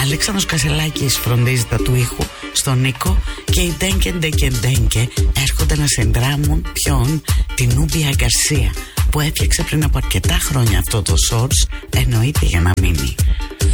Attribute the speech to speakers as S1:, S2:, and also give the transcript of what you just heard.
S1: Αλέξανδρος Κασελάκης φροντίζει τα του ήχου στον Νίκο και οι Ντέγκε έρχονται να συνδράμουν ποιον? Την Νούμπια Γκαρσία που έφτιαξε πριν από αρκετά χρόνια αυτό το source, εννοείται για να μείνει.